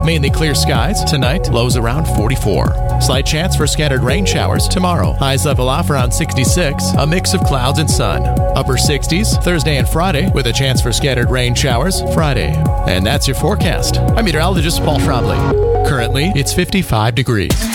Mainly clear skies tonight, lows around 44. Slight chance for scattered rain showers tomorrow. Highs level off around 66, a mix of clouds and sun. Upper 60s Thursday and Friday with a chance for scattered rain showers Friday. And that's your forecast. I'm meteorologist Paul Trombley. Currently, it's 55 degrees.